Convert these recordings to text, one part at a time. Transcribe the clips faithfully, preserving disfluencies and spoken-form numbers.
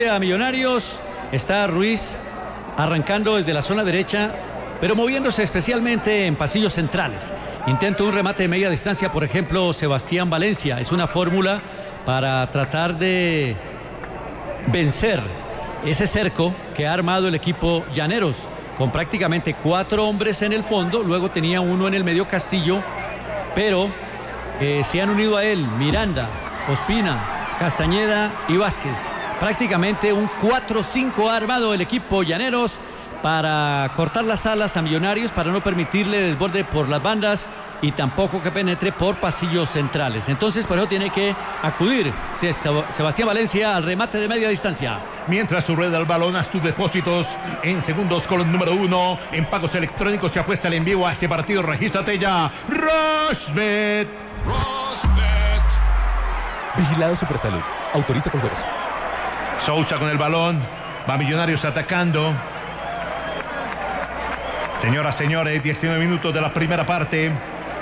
A Millonarios está Ruiz arrancando desde la zona derecha, pero moviéndose especialmente en pasillos centrales. Intenta un remate de media distancia, por ejemplo, Sebastián Valencia. Es una fórmula para tratar de vencer ese cerco que ha armado el equipo Llaneros, con prácticamente cuatro hombres en el fondo. Luego tenía uno en el medio, Castillo, pero eh, se han unido a él Miranda, Ospina, Castañeda y Vázquez. Prácticamente un cuatro cinco ha armado el equipo Llaneros para cortar las alas a Millonarios, para no permitirle desborde por las bandas y tampoco que penetre por pasillos centrales. Entonces por eso tiene que acudir Sebastián Valencia al remate de media distancia. Mientras su rueda el balón, haz tus depósitos en segundos con el número uno. En pagos electrónicos se apuesta el envío a este partido. Regístrate ya. Rosbet. Rosbet. Vigilado Supersalud. Autoriza con juegos. Sousa con el balón. Va Millonarios atacando. Señoras, señores, diecinueve minutos de la primera parte.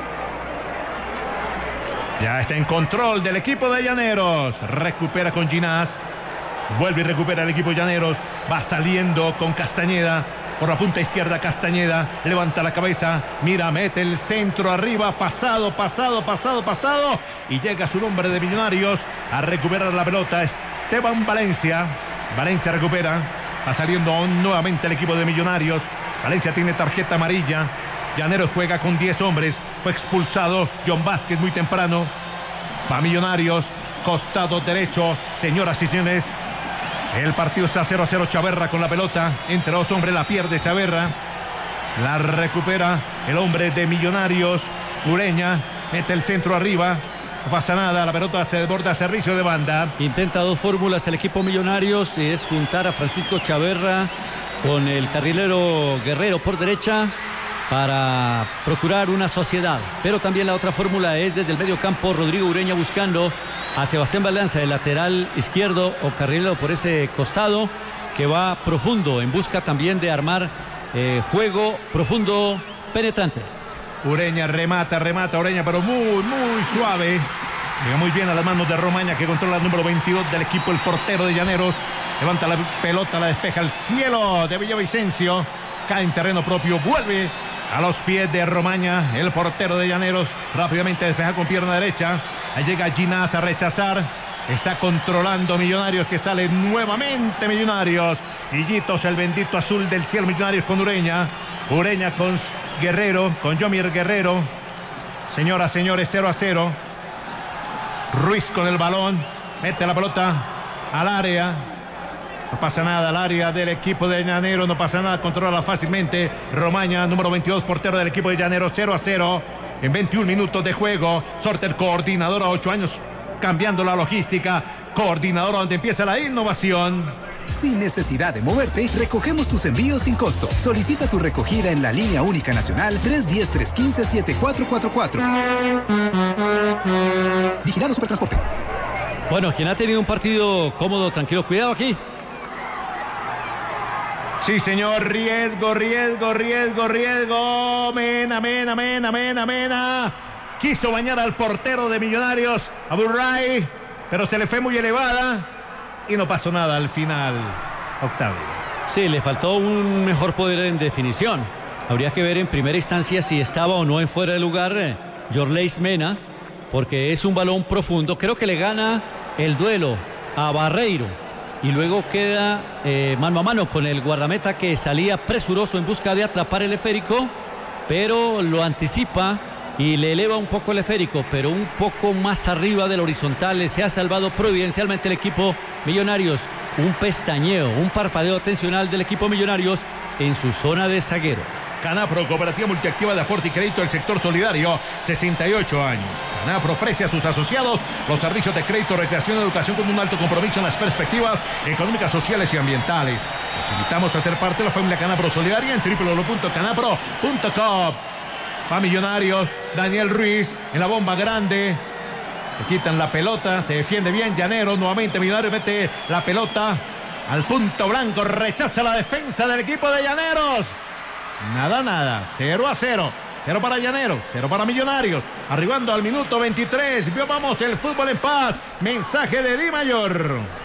Ya está en control del equipo de Llaneros. Recupera con Ginás. Vuelve y recupera el equipo Llaneros. Va saliendo con Castañeda. Por la punta izquierda Castañeda. Levanta la cabeza. Mira, mete el centro arriba. Pasado, pasado, pasado, pasado. Y llega su nombre de Millonarios a recuperar la pelota. Esteban Valencia. Valencia recupera. Va saliendo nuevamente el equipo de Millonarios. Valencia tiene tarjeta amarilla. Llaneros juega con diez hombres. Fue expulsado John Vázquez muy temprano. Va Millonarios. Costado derecho. Señoras y señores, el partido está cero a cero. Chaverra con la pelota. Entre dos hombres la pierde Chaverra. La recupera el hombre de Millonarios. Ureña. Mete el centro arriba. No pasa nada, la pelota se desborda a servicio de banda. Intenta dos fórmulas el equipo Millonarios. Es juntar a Francisco Chaverra con el carrilero Guerrero por derecha para procurar una sociedad. Pero también la otra fórmula es desde el medio campo, Rodrigo Ureña buscando a Sebastián Valencia, el lateral izquierdo o carrilero por ese costado, que va profundo en busca también de armar eh, juego profundo penetrante. Ureña remata, remata Ureña, pero muy, muy suave. Llega muy bien a las manos de Romaña, que controla el número veintidós del equipo, el portero de Llaneros. Levanta la pelota, la despeja al cielo de Villavicencio. Cae en terreno propio, vuelve a los pies de Romaña, el portero de Llaneros. Rápidamente despeja con pierna derecha. Ahí llega Ginás a rechazar. Está controlando Millonarios, que sale nuevamente Millonarios. Hillitos, el bendito azul del cielo, Millonarios con Ureña. Ureña con Guerrero, con Yomir Guerrero. Señoras, señores, cero a cero. Ruiz con el balón. Mete la pelota al área. No pasa nada al área del equipo de Llaneros. No pasa nada, controla fácilmente Romaña, número veintidós, portero del equipo de Llaneros. cero a cero en veintiún minutos de juego. Sorter, coordinador a ocho años, cambiando la logística. Coordinador donde empieza la innovación. Sin necesidad de moverte, recogemos tus envíos sin costo. Solicita tu recogida en la línea única nacional tres uno cero, tres uno cinco, siete cuatro cuatro cuatro. Vigilado Supertransporte. Bueno, quien ha tenido un partido cómodo, tranquilo, cuidado aquí. Sí, señor, riesgo, riesgo, riesgo, riesgo. Mena, Mena, Mena, Mena, Mena. Quiso bañar al portero de Millonarios, a Burray, pero se le fue muy elevada y no pasó nada al final, Octavio. Sí, le faltó un mejor poder en definición. Habría que ver en primera instancia si estaba o no en fuera de lugar eh, Yorleis Mena, porque es un balón profundo. Creo que le gana el duelo a Barreiro y luego queda eh, mano a mano con el guardameta, que salía presuroso en busca de atrapar el esférico, pero lo anticipa y le eleva un poco el esférico, pero un poco más arriba del horizontal. Se ha salvado providencialmente el equipo Millonarios. Un pestañeo, un parpadeo atencional del equipo Millonarios en su zona de zagueros. Canapro, Cooperativa Multiactiva de Aporte y Crédito del Sector Solidario, sesenta y ocho años. Canapro ofrece a sus asociados los servicios de crédito, recreación y educación con un alto compromiso en las perspectivas económicas, sociales y ambientales. Los invitamos a ser parte de la familia Canapro Solidaria en doble u doble u doble u punto canapro punto com. Va Millonarios, Daniel Ruiz en la bomba grande. Le quitan la pelota, se defiende bien Llaneros. Nuevamente Millonarios mete la pelota al punto blanco, rechaza la defensa del equipo de Llaneros. Nada, nada, cero a cero. cero para Llaneros, cero para Millonarios. Arribando al minuto veintitrés. Vamos el fútbol en paz. Mensaje de Di Mayor.